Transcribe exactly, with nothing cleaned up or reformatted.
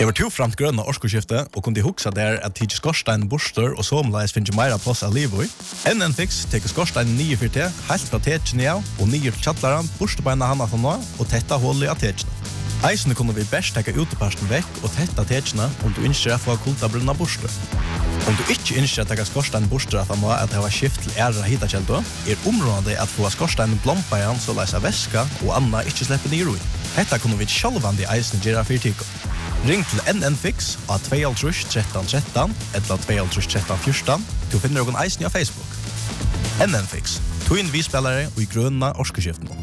Jeg var to framt grønne årskoskifte og kunne huksa der at tidsi skorstein borster og somleis finnes meira plass av livet. N N Fix teker skorstein nye for te, helt fra tekene av og nye til kjattlaran, borstebeina hana fra nå og tetta hullet av tekene. Eisene kunne vi best teka uteparsten vekk og tetta tekene om du ønsker å få kultabrunna borster. Om du ikke ønsker å teka skorstein borster at han må at det var skift til ære hitakjeldo, er området at få skorstein blompa igjen så leis av væska og anna ikke slipper nye roi. Hetta kunne vi sjálvandi eisene gjøre for tiko. Ring til N N Fix av to tre tre tre tre eller to tre tre tre fjorton. Du finner noen eisen i Facebook. N N Fix, to inn vi spillere og i grønna årskeskiften.